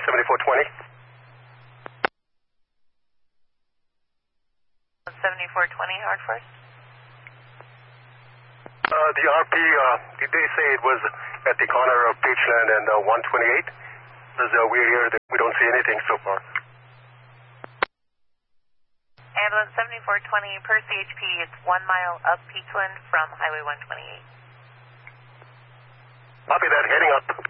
7420. 7420, Hartford. The RP, did they say it was at the corner of Peachland and 128? Because we're here, we don't see anything so far. Ambulance 7420 per CHP, it's 1 mile up Peachland from Highway 128. Copy that, heading up.